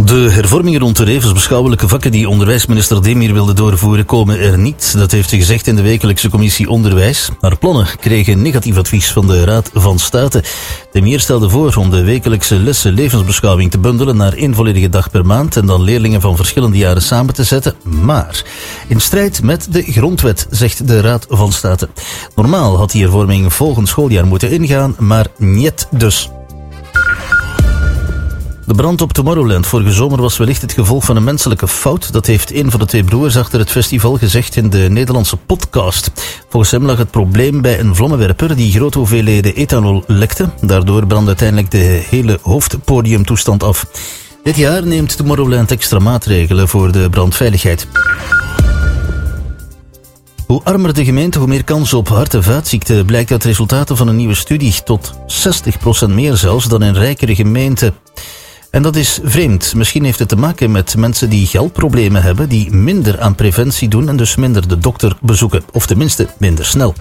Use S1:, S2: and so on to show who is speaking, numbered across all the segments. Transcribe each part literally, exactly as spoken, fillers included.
S1: De hervormingen rond de levensbeschouwelijke vakken die onderwijsminister Demir wilde doorvoeren komen er niet. Dat heeft ze gezegd in de wekelijkse commissie Onderwijs. Haar plannen kregen negatief advies van de Raad van State. Demir stelde voor om de wekelijkse lessen levensbeschouwing te bundelen naar één volledige dag per maand en dan leerlingen van verschillende jaren samen te zetten. Maar in strijd met de grondwet, zegt de Raad van State. Normaal had die hervorming volgend schooljaar moeten ingaan, maar niet dus. De brand op Tomorrowland vorige zomer was wellicht het gevolg van een menselijke fout. Dat heeft een van de twee broers achter het festival gezegd in de Nederlandse podcast. Volgens hem lag het probleem bij een vlammenwerper die grote hoeveelheden ethanol lekte. Daardoor brandde uiteindelijk de hele hoofdpodiumtoestand af. Dit jaar neemt Tomorrowland extra maatregelen voor de brandveiligheid. Hoe armer de gemeente, hoe meer kans op hart- en vaatziekten, blijkt uit resultaten van een nieuwe studie. Tot zestig procent meer zelfs dan in rijkere gemeenten. En dat is vreemd. Misschien heeft het te maken met mensen die geldproblemen hebben, die minder aan preventie doen en dus minder de dokter bezoeken. Of tenminste, minder snel.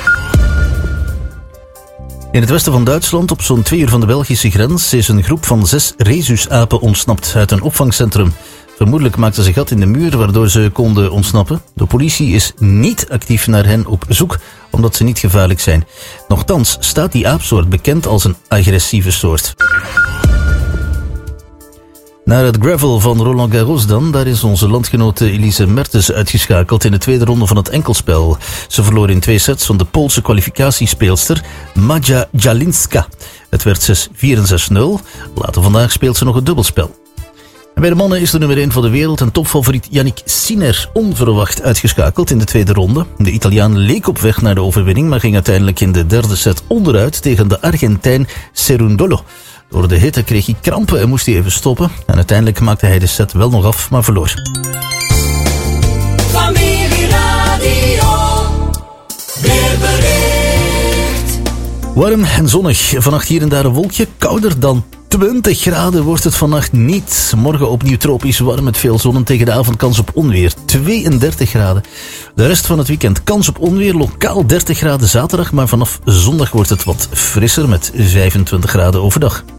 S1: In het westen van Duitsland, op zo'n twee uur van de Belgische grens, is een groep van zes rhesusapen ontsnapt uit een opvangcentrum. Vermoedelijk maakten ze gat in de muur waardoor ze konden ontsnappen. De politie is niet actief naar hen op zoek, omdat ze niet gevaarlijk zijn. Nochtans staat die aapsoort bekend als een agressieve soort. Naar het gravel van Roland Garros dan, daar is onze landgenote Elise Mertens uitgeschakeld in de tweede ronde van het enkelspel. Ze verloor in twee sets van de Poolse kwalificatiespeelster Maja Jalinska. Het werd zes vier en zes nul. Later vandaag speelt ze nog het dubbelspel. En bij de mannen is de nummer één van de wereld en topfavoriet Yannick Sinner onverwacht uitgeschakeld in de tweede ronde. De Italiaan leek op weg naar de overwinning, maar ging uiteindelijk in de derde set onderuit tegen de Argentijn Cerundolo. Door de hitte kreeg hij krampen en moest hij even stoppen. En uiteindelijk maakte hij de set wel nog af, maar verloor.
S2: Familieradio, weerbericht.
S1: Warm en zonnig. Vannacht hier en daar een wolkje. Kouder dan twintig graden wordt het vannacht niet. Morgen opnieuw tropisch warm met veel zon en tegen de avond kans op onweer. tweeëndertig graden. De rest van het weekend kans op onweer. Lokaal dertig graden zaterdag, maar vanaf zondag wordt het wat frisser met vijfentwintig graden overdag.